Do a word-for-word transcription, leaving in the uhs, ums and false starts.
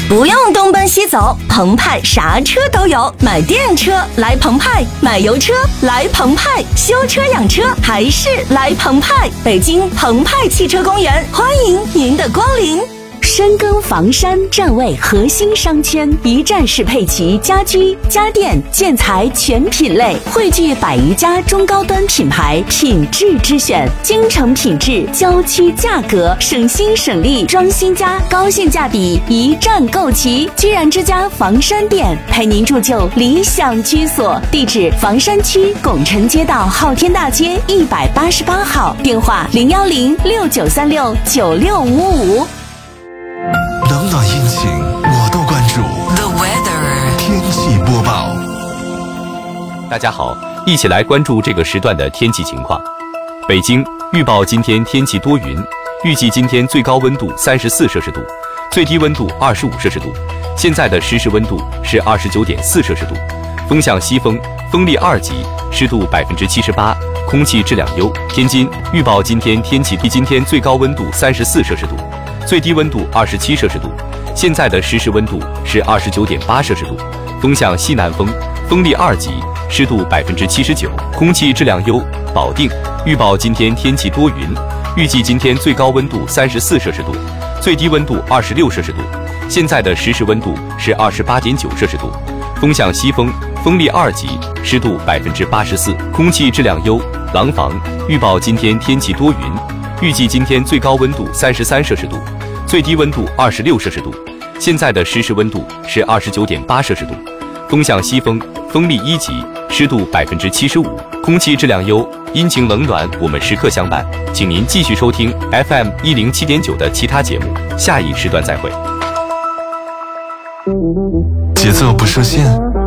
不用东奔西走，澎湃啥车都有。买电车来澎湃，买油车来澎湃，修车养车还是来澎湃。北京澎湃汽车公园，欢迎您的光临。深耕房山站位核心商圈，一站式配齐家居、家电、建材全品类，汇聚百余家中高端品牌，品质之选，京城品质，郊区价格，省心省力，装新家，高性价比，一站购齐。居然之家房山店陪您铸就理想居所，地址房山区拱辰街道昊天大街一百八十八号，电话零幺零六九三六九六五五。 冷暖阴晴我都关注。 The weather 天气播报。 大家好，一起来关注这个时段的天气情况。北京预报今天天气多云，预计今天最高温度三十四摄氏度，最低温度二十五摄氏度。现在的实时温度是二十九点四摄氏度，风向西风，风力二级，湿度百分之七十八，空气质量优。天津预报今天天气低，今天最高温度三十四摄氏度，最低温度二十七摄氏度，现在的实时温度是二十九点八摄氏度，风向西南风，风力二级，湿度百分之七十九，空气质量优。保定预报今天天气多云，预计今天最高温度三十四摄氏度，最低温度二十六摄氏度，现在的实时温度是二十八点九摄氏度，风向西风，风力二级，湿度百分之八十四，空气质量优。廊坊预报今天天气多云，预计今天最高温度三十三摄氏度，最低温度二十六摄氏度，现在的实时温度是二十九点八摄氏度，风向西风，风力一级，湿度百分之七十五，空气质量优。阴晴冷暖，我们时刻相伴。请您继续收听 F M 一零七点九的其他节目，下一时段再会。 节奏不设限，